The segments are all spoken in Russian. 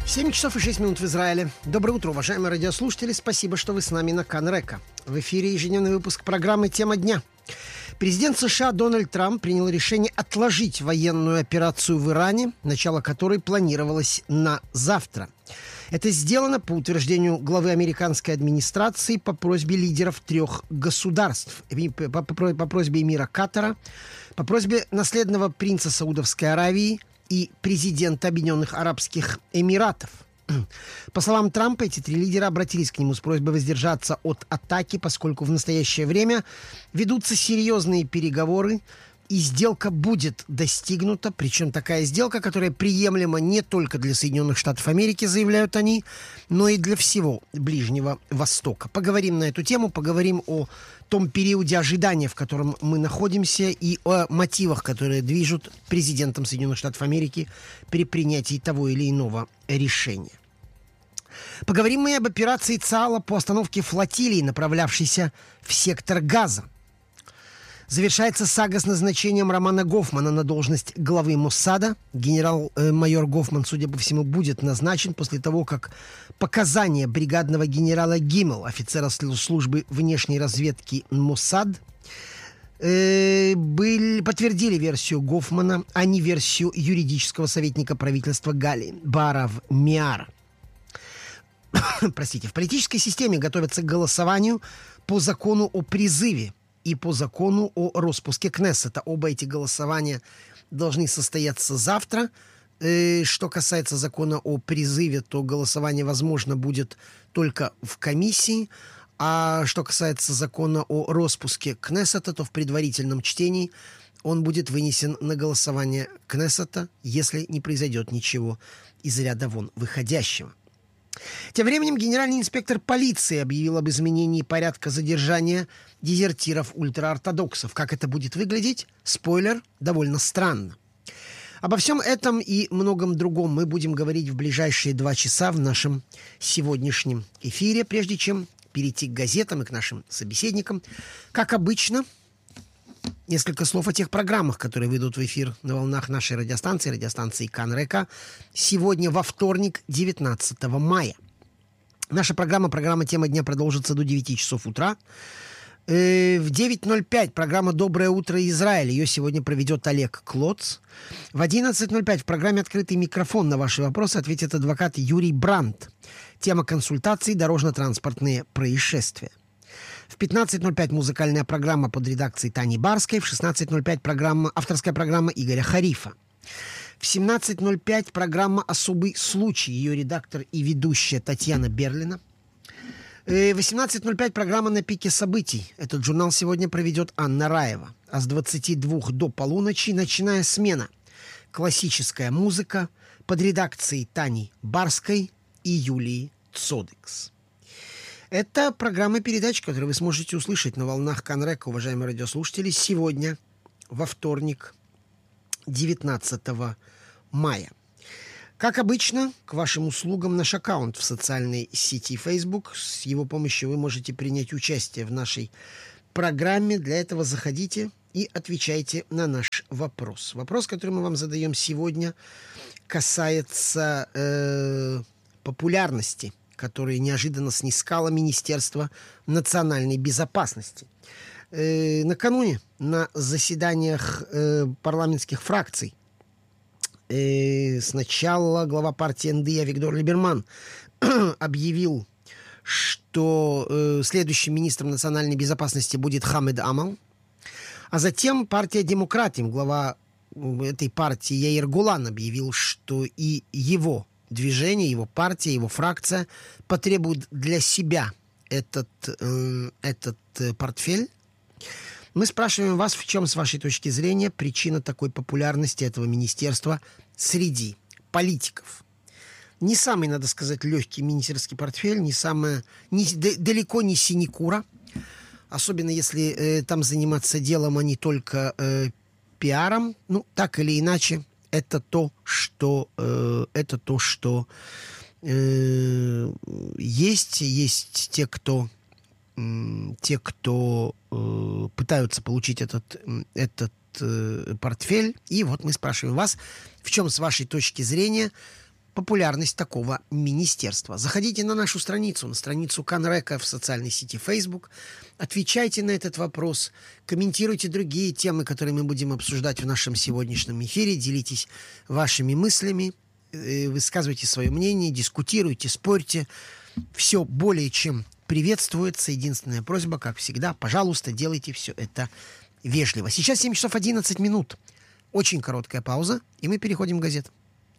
7 часов и 6 минут в Израиле. Доброе утро, уважаемые радиослушатели. Спасибо, что вы с нами на Кан-Река. В эфире ежедневный выпуск программы «Тема дня». Президент США Дональд Трамп принял решение отложить военную операцию в Иране, начало которой планировалось на завтра. Это сделано по утверждению главы американской администрации по просьбе лидеров 3 государств. По просьбе эмира Катара, по просьбе наследного принца Саудовской Аравии и президента Объединенных Арабских Эмиратов. По словам Трампа, эти 3 лидера обратились к нему с просьбой воздержаться от атаки, поскольку в настоящее время ведутся серьезные переговоры, и сделка будет достигнута. Причем такая сделка, которая приемлема не только для Соединенных Штатов Америки, заявляют они, но и для всего Ближнего Востока. Поговорим на эту тему, поговорим о том периоде ожидания, в котором мы находимся, и о мотивах, которые движут президентом Соединенных Штатов Америки при принятии того или иного решения. Поговорим мы об операции ЦАЛа по остановке флотилии, направлявшейся в сектор Газа. Завершается сага с назначением Романа Гофмана на должность главы Моссада. Генерал-майор Гофман, судя по всему, будет назначен после того, как показания бригадного генерала Гиммел, офицера службы внешней разведки Моссад, подтвердили версию Гофмана, а не версию юридического советника правительства Галии Баарав Миара. Простите, в политической системе готовятся к голосованию по закону о призыве и по закону о распуске Кнессета. Оба эти голосования должны состояться завтра. Что касается закона о призыве, то голосование, возможно, будет только в комиссии. А что касается закона о распуске Кнессета, то в предварительном чтении он будет вынесен на голосование Кнессета, если не произойдет ничего из ряда вон выходящего. Тем временем генеральный инспектор полиции объявил об изменении порядка задержания дезертиров-ультраортодоксов. Как это будет выглядеть? Спойлер, довольно странно. Обо всем этом и многом другом мы будем говорить в ближайшие 2 часа в нашем сегодняшнем эфире. Прежде чем перейти к газетам и к нашим собеседникам, как обычно, несколько слов о тех программах, которые выйдут в эфир на волнах нашей радиостанции Кан-Река, сегодня во вторник, 19 мая. Наша программа «Тема дня» продолжится до 9 часов утра. В 9:05 программа «Доброе утро, Израиль». Ее сегодня проведет Олег Клоц. В 11:05 в программе «Открытый микрофон» на ваши вопросы ответит адвокат Юрий Брандт. Тема консультаций «Дорожно-транспортные происшествия». В 15:05 музыкальная программа под редакцией Тани Барской. В 16:05 авторская программа Игоря Харифа. В 17:05 программа «Особый случай». Ее редактор и ведущая Татьяна Берлина. В 18:05 программа «На пике событий». Этот журнал сегодня проведет Анна Раева. А с 22 до полуночи ночная смена. Классическая музыка под редакцией Тани Барской и Юлии Цодекс. Это программа передач, которую вы сможете услышать на волнах Кан-Река, уважаемые радиослушатели, сегодня, во вторник, 19 мая. Как обычно, к вашим услугам наш аккаунт в социальной сети Facebook. С его помощью вы можете принять участие в нашей программе. Для этого заходите и отвечайте на наш вопрос. Вопрос, который мы вам задаем сегодня, касается популярности, которое неожиданно снискало Министерство национальной безопасности. Накануне на заседаниях парламентских фракций сначала глава партии НДИ Авигдор Либерман объявил, что следующим министром национальной безопасности будет Хамед Амал, а затем партия Демократим, глава этой партии Яир Гулан объявил, что и его движение, его партия, его фракция потребуют для себя этот портфель. Мы спрашиваем вас, в чем, с вашей точки зрения, причина такой популярности этого министерства среди политиков. Не самый, надо сказать, легкий министерский портфель, далеко не синекура, особенно если там заниматься делом, а не только пиаром. Ну, так или иначе, это то, что есть те, кто пытаются получить этот портфель. И вот мы спрашиваем вас, в чем, с вашей точки зрения, популярность такого министерства. Заходите на нашу страницу, на страницу Канрека в социальной сети Facebook, отвечайте на этот вопрос, комментируйте другие темы, которые мы будем обсуждать в нашем сегодняшнем эфире, делитесь вашими мыслями, высказывайте свое мнение, дискутируйте, спорьте. Все более чем приветствуется. Единственная просьба, как всегда, пожалуйста, делайте все это вежливо. Сейчас 7 часов 11 минут. Очень короткая пауза, и мы переходим к газетам.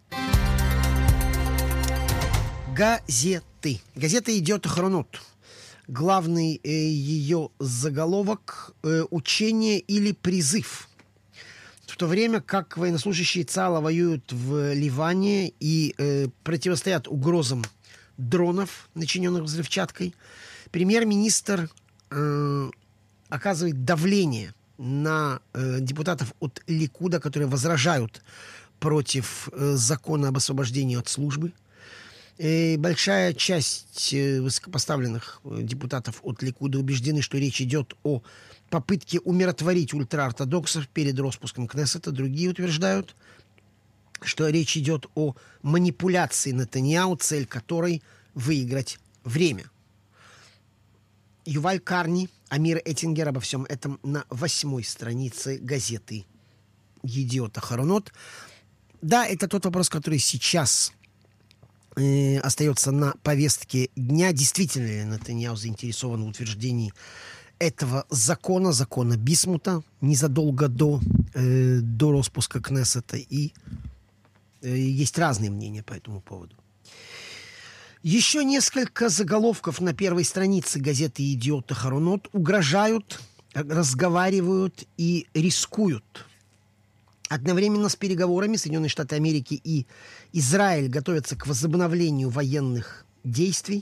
Газеты. Газета «Идиот Ахронот». Главный ее заголовок «Учение или призыв». В то время как военнослужащие ЦАЛа воюют в Ливане и противостоят угрозам дронов, начиненных взрывчаткой, премьер-министр оказывает давление на депутатов от Ликуда, которые возражают против закона об освобождении от службы. Большая часть высокопоставленных депутатов от Ликуда убеждены, что речь идет о попытке умиротворить ультраортодоксов перед распуском Кнессета. Другие утверждают, что речь идет о манипуляции Нетаньяху, цель которой выиграть время. Юваль Карни, Амир Эттингер обо всем этом на 8-й странице газеты «Идиот Ахронот». Да, это тот вопрос, который сейчас остается на повестке дня. Действительно ли Нетаньяху заинтересован в утверждении этого закона Бисмута незадолго до распуска Кнессета, и есть разные мнения по этому поводу. Еще несколько заголовков на первой странице газеты «Идиот Ахронот» угрожают, разговаривают и рискуют. Одновременно с переговорами Соединенные Штаты Америки и Израиль готовятся к возобновлению военных действий.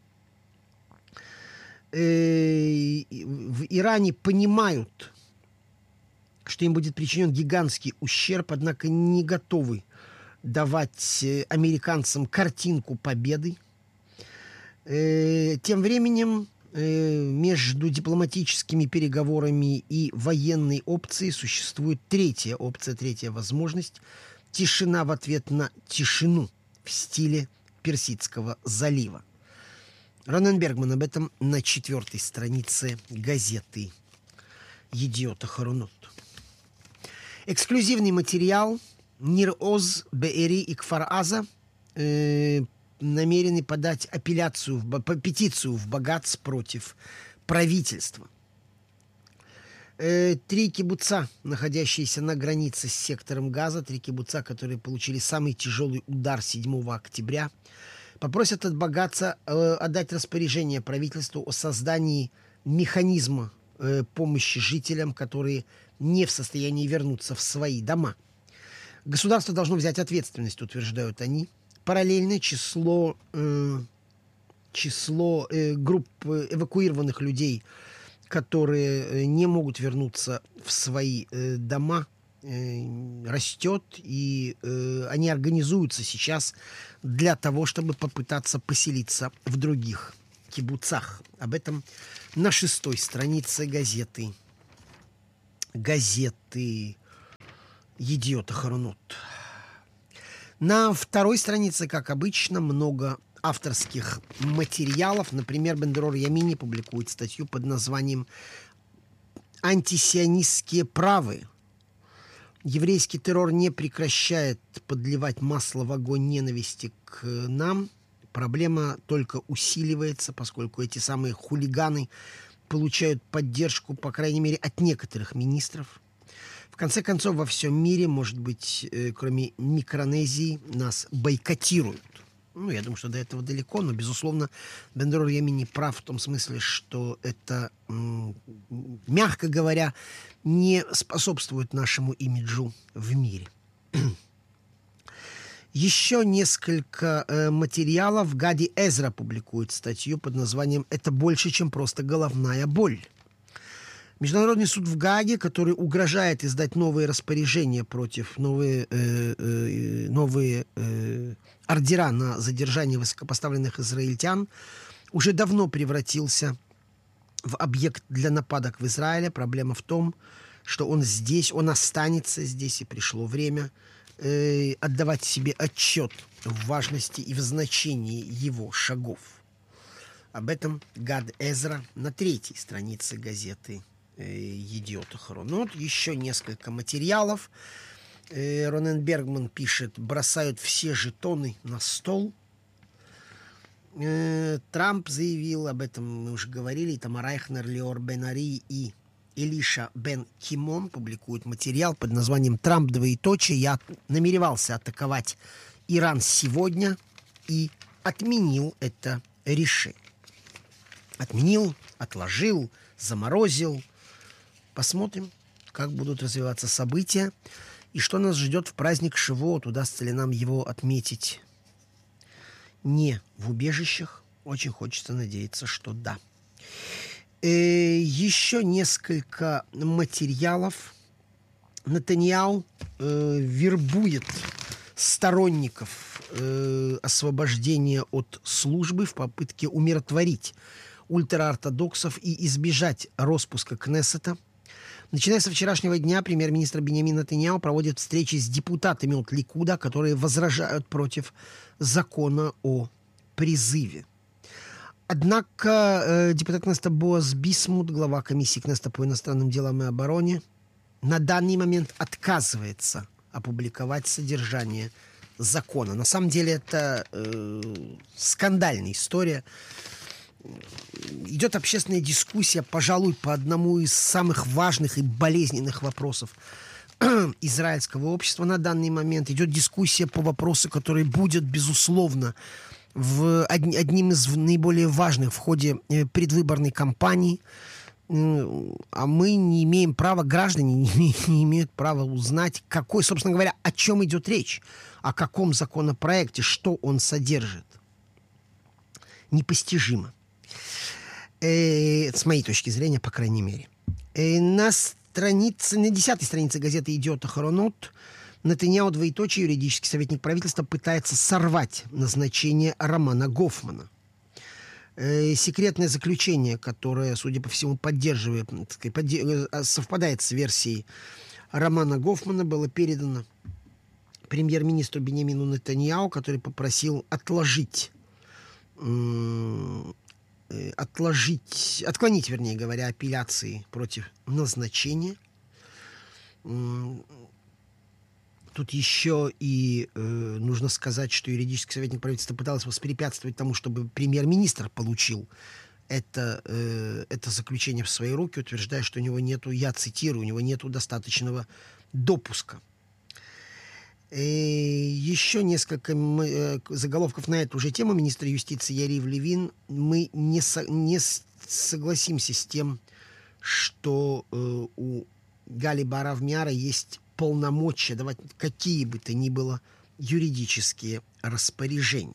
В Иране понимают, что им будет причинен гигантский ущерб, однако не готовы давать американцам картинку победы. Тем временем между дипломатическими переговорами и военной опцией существует третья опция, третья возможность. Тишина в ответ на тишину в стиле Персидского залива. Ронен Бергман об этом на 4-й странице газеты «Идиот Ахронот». Эксклюзивный материал. Нир Оз, Беэри и Кфар-Аза намерены подать петицию в Багац против правительства. 3 кибуца, находящиеся на границе с сектором Газа, 3 кибуца, которые получили самый тяжелый удар 7 октября, попросят от Багаца отдать распоряжение правительству о создании механизма помощи жителям, которые не в состоянии вернуться в свои дома. Государство должно взять ответственность, утверждают они. Параллельно число групп эвакуированных людей, которые не могут вернуться в свои дома, растет, и они организуются сейчас для того, чтобы попытаться поселиться в других кибуцах. Об этом на 6-й странице газеты «Идиот Ахронот». На 2-й странице, как обычно, много авторских материалов. Например, Бендерор Ямини публикует статью под названием «Антисионистские правы. Еврейский террор не прекращает подливать масло в огонь ненависти к нам. Проблема только усиливается, поскольку эти самые хулиганы получают поддержку, по крайней мере, от некоторых министров. В конце концов, во всем мире, может быть, кроме Микронезии, нас бойкотируют». Ну, я думаю, что до этого далеко, но, безусловно, Бендерор Ямини прав в том смысле, что это, мягко говоря, не способствует нашему имиджу в мире. Еще несколько материалов. Гади Эзра публикует статью под названием «Это больше, чем просто головная боль». Международный суд в Гааге, который угрожает издать новые распоряжения против новые ордера на задержание высокопоставленных израильтян, уже давно превратился в объект для нападок в Израиле. Проблема в том, что он здесь, он останется здесь, и пришло время отдавать себе отчет в важности и в значении его шагов. Об этом Гад Эзра на 3-й странице газеты «Едиот Ахронот». Еще несколько материалов. Ронен Бергман пишет: бросают все жетоны на стол. Трамп заявил, об этом мы уже говорили, Тамар Айхнер, Леор Бен-Ари и Элиша Бен-Кимон публикуют материал под названием «Трамп, двоеточие, я намеревался атаковать Иран сегодня и отменил это решение». Отменил, отложил, заморозил. Посмотрим, как будут развиваться события и что нас ждет в праздник Шивот. Удастся ли нам его отметить не в убежищах? Очень хочется надеяться, что да. Еще несколько материалов. Нетаньяху вербует сторонников освобождения от службы в попытке умиротворить ультраортодоксов и избежать распуска Кнессета. Начиная со вчерашнего дня премьер-министр Биньямин Нетаньяху проводит встречи с депутатами от Ликуда, которые возражают против закона о призыве. Однако депутат Кнессета Боаз Бисмут, глава комиссии Кнессета по иностранным делам и обороне, на данный момент отказывается опубликовать содержание закона. На самом деле это скандальная история. Идет общественная дискуссия, пожалуй, по одному из самых важных и болезненных вопросов израильского общества на данный момент. Идет дискуссия по вопросу, который будет, безусловно, одним из наиболее важных в ходе предвыборной кампании. А мы не имеем права, граждане не имеют права узнать, какой, собственно говоря, о чем идет речь, о каком законопроекте, что он содержит. Непостижимо. С моей точки зрения, по крайней мере. На 10-й странице газеты «Едиот Ахронот» Нетаньяху, двоеточие, юридический советник правительства, пытается сорвать назначение Романа Гофмана. Секретное заключение, которое, судя по всему, совпадает с версией Романа Гофмана, было передано премьер-министру Биньямину Нетаньяху, который попросил отклонить, вернее говоря, апелляции против назначения. Тут еще и нужно сказать, что юридический советник правительства пытался воспрепятствовать тому, чтобы премьер-министр получил это заключение в свои руки, утверждая, что у него нету, я цитирую, у него нету достаточного допуска. Еще несколько заголовков на эту же тему. Министр юстиции Ярив Левин: мы не согласимся с тем, что у Гали Баарав Миара есть полномочия давать какие бы то ни было юридические распоряжения.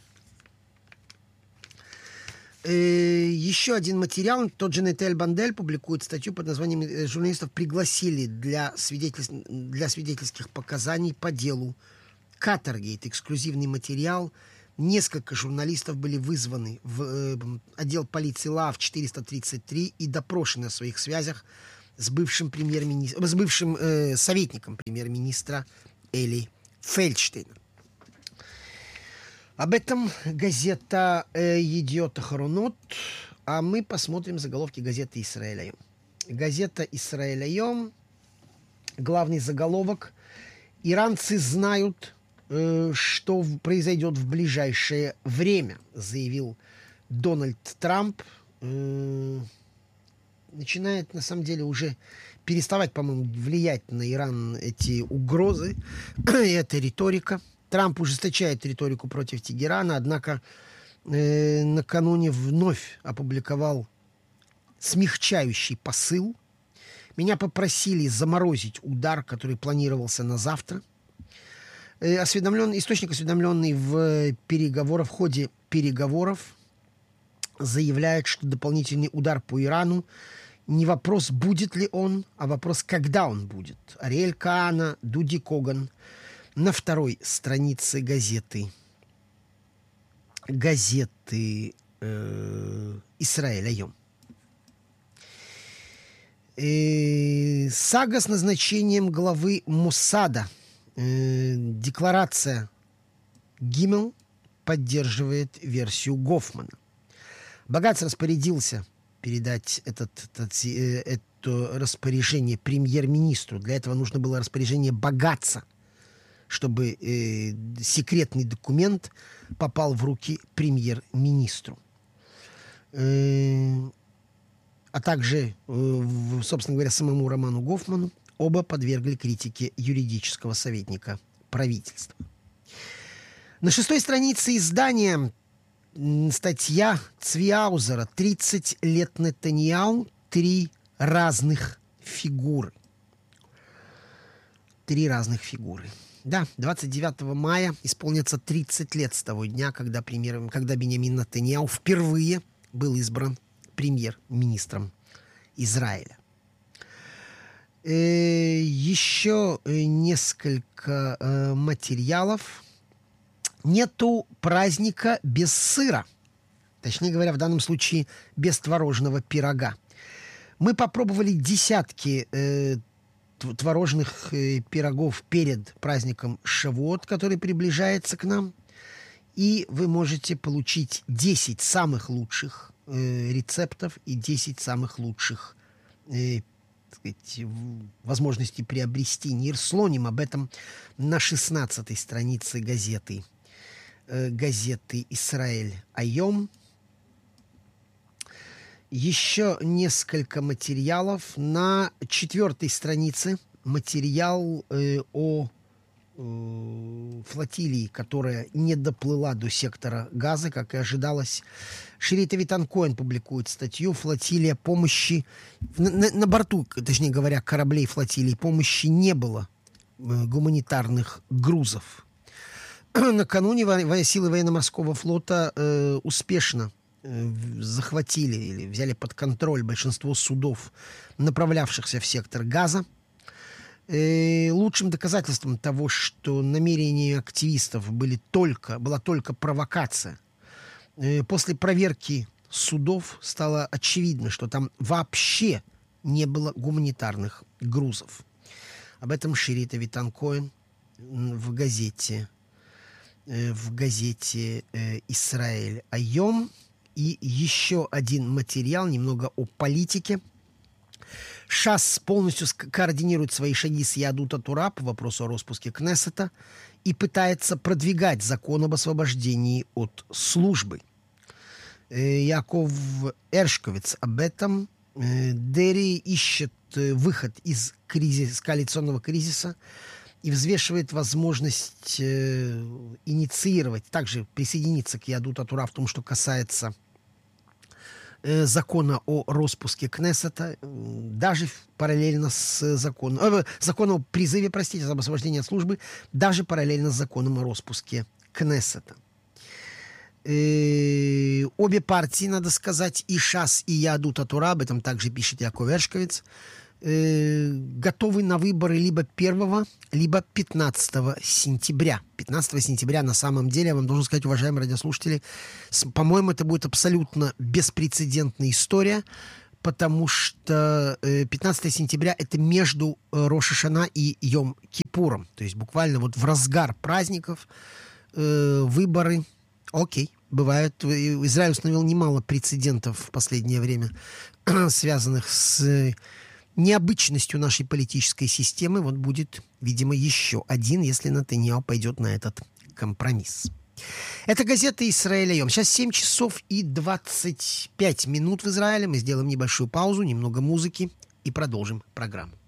Еще один материал. Тот же Нетель Бандель публикует статью под названием «Журналистов пригласили для свидетельских показаний по делу Катарги». Это эксклюзивный материал. Несколько журналистов были вызваны в отдел полиции ЛАВ 433 и допрошены о своих связях с бывшим советником премьер-министра Эли Фельдштейном. Об этом газета «Едиот Ахронот», а мы посмотрим заголовки газеты «Исраэль Айом». Газета «Исраэль Айом», главный заголовок: «Иранцы знают, что произойдет в ближайшее время», заявил Дональд Трамп. Начинает, на самом деле, уже переставать, по-моему, влиять на Иран эти угрозы и эта риторика. Трамп ужесточает риторику против Тегерана, однако накануне вновь опубликовал смягчающий посыл. Меня попросили заморозить удар, который планировался на завтра. Источник, осведомленный в ходе переговоров, заявляет, что дополнительный удар по Ирану не вопрос, будет ли он, а вопрос, когда он будет. Ариэль Каана, Дуди Коган на 2-й странице газеты «Исраэль Айом». Сага с назначением главы Моссада Декларация Гиммел поддерживает версию Гофмана. Багац распорядился передать это распоряжение премьер-министру. Для этого нужно было распоряжение Багаца, чтобы секретный документ попал в руки премьер-министру. А также, собственно говоря, самому Роману Гофману оба подвергли критике юридического советника правительства. На 6-й странице издания статья Цвиаузера «30 лет Нетаньяху. Три разных фигуры». Три разных фигуры. Да, 29 мая исполнится 30 лет с того дня, когда Биньямин Нетаньяху впервые был избран премьер-министром Израиля. Еще несколько материалов. Нету праздника без сыра. Точнее говоря, в данном случае без творожного пирога. Мы попробовали десятки творожных пирогов перед праздником Шавуот, который приближается к нам. И вы можете получить 10 самых лучших рецептов и 10 самых лучших возможностей приобрести. Нир Слоним об этом на 16-й странице газеты «Исраэль Айом». Еще несколько материалов. На 4-й странице материал о флотилии, которая не доплыла до сектора Газы, как и ожидалось. Шерит Авитан Коэн публикует статью «Флотилия помощи». На борту, точнее говоря, кораблей флотилии помощи не было гуманитарных грузов. Накануне силы военно-морского флота успешно захватили или взяли под контроль большинство судов, направлявшихся в сектор Газа. Лучшим доказательством того, что намерения активистов была только провокация. После проверки судов стало очевидно, что там вообще не было гуманитарных грузов. Об этом Шерит Авитан Коэн в газете «Исраэль Айом». И еще один материал немного о политике. ШАС полностью координирует свои шаги с Яадут ха-Тора по вопросу о распуске Кнессета и пытается продвигать закон об освобождении от службы. Яков Эршковиц об этом. Дерри ищет выход из коалиционного кризиса и взвешивает возможность инициировать, также присоединиться к Яадут ха-Тора в том, что касается закона о распуске Кнессета, даже параллельно с законом о призыве, об освобождении от службы, даже параллельно с законом о распуске Кнессета. Обе партии, надо сказать, и ШАС, и Яадут ха-Тора, об этом также пишет Яков Эршковиц, готовы на выборы либо 1, либо 15 сентября. 15 сентября на самом деле, я вам должен сказать, уважаемые радиослушатели, по-моему, это будет абсолютно беспрецедентная история, потому что 15 сентября это между Рош ха-Шана и Йом-Кипуром. То есть буквально вот в разгар праздников выборы. Окей, бывает. Израиль установил немало прецедентов в последнее время, связанных с необычностью нашей политической системы. Вот будет, видимо, еще один, если Нетаньяху пойдет на этот компромисс. Это газета «Исраэль Айом». Сейчас 7 часов и 25 минут в Израиле. Мы сделаем небольшую паузу, немного музыки и продолжим программу.